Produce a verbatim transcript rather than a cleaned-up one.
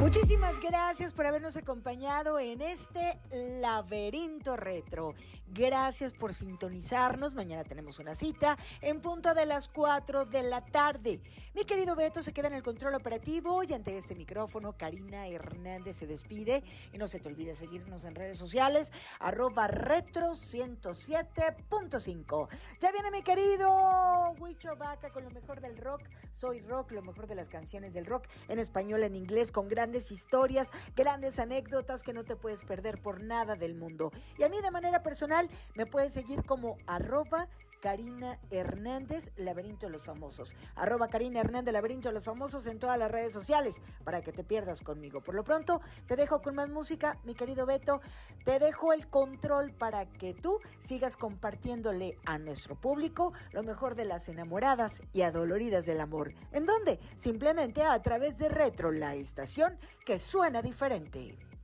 Muchísimas gracias por habernos acompañado en este laberinto retro. Gracias por sintonizarnos. Mañana tenemos una cita en punto de las cuatro de la tarde. Mi querido Beto se queda en el control operativo y ante este micrófono Karina Hernández se despide. Y no se te olvide seguirnos en redes sociales, arroba retro ciento siete punto cinco. Ya viene mi querido Huicho Vaca con lo mejor del rock. Soy rock, lo mejor de las canciones del rock en español, en inglés, con grandes historias, grandes anécdotas que no te puedes perder por nada del mundo. Y a mí de manera personal me puedes seguir como arroba Karina Hernández, Laberinto de los Famosos. Arroba Karina Hernández, Laberinto de los Famosos en todas las redes sociales para que te pierdas conmigo. Por lo pronto, te dejo con más música, mi querido Beto. Te dejo el control para que tú sigas compartiéndole a nuestro público lo mejor de las enamoradas y adoloridas del amor. ¿En dónde? Simplemente a través de Retro, la estación que suena diferente.